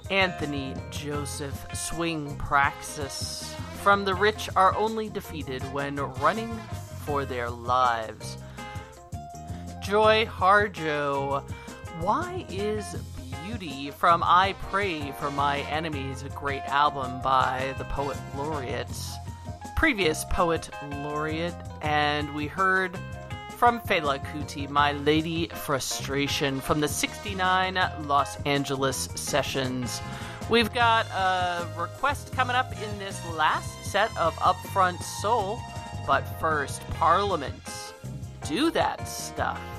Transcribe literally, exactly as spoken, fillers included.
Anthony Joseph Swing Praxis. From the rich are only defeated when running for their lives. Joy Harjo. Why is Beauty from I Pray for My Enemies, a great album by the Poet Laureate, previous Poet Laureate, and we heard from Fela Kuti, My Lady Frustration, from the sixty-nine Los Angeles Sessions. We've got a request coming up in this last set of Upfront Soul, but first, Parliament. Do that stuff.